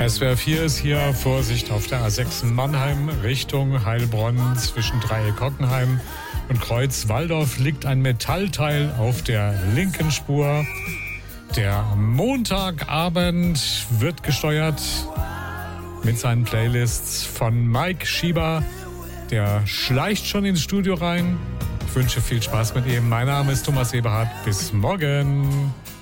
SWR 4 ist hier. Vorsicht auf der A6 Mannheim Richtung Heilbronn. Zwischen Dreieck-Hockenheim und Kreuz Walldorf liegt ein Metallteil auf der linken Spur. Der Montagabend wird gesteuert mit seinen Playlists von Mike Schieber. Der schleicht schon ins Studio rein. Ich wünsche viel Spaß mit ihm. Mein Name ist Thomas Eberhardt. Bis morgen.